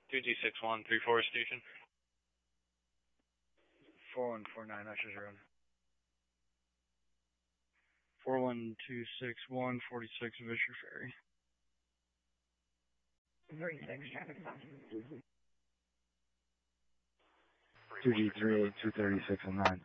2G6134 station. 4149 Usher's Road. 41261 46 Vischer Ferry. 36 traffic stop. 2G38 236 and 9.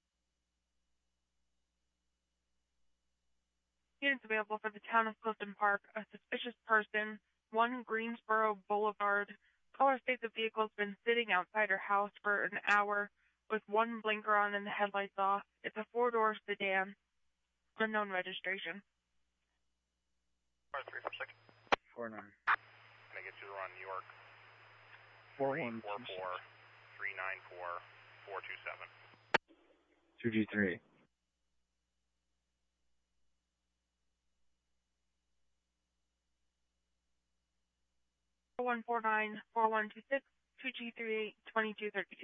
Units available for the town of Clifton Park. A suspicious person, 1 Greensboro Boulevard. Caller states the vehicle has been sitting outside her house for an hour with 1 blinker on and the headlights off. It's a 4-door sedan. Unknown registration. 346. 49. Can I get you to run New York? 4144 394 427. 2G3. 4149 4126 2G38 2232.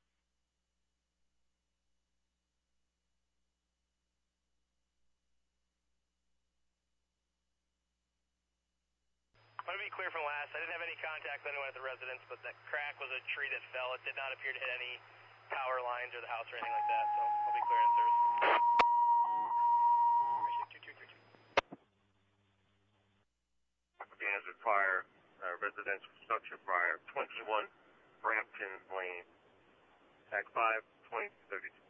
Let me be clear from last. I didn't have any contact with anyone at the residence, but that crack was a tree that fell. It did not appear to hit any power lines or the house or anything like that, so I'll be clear in service. 2232. Hazard fire, residential structure fire, 21 Brampton Lane, TAC 5, 2032.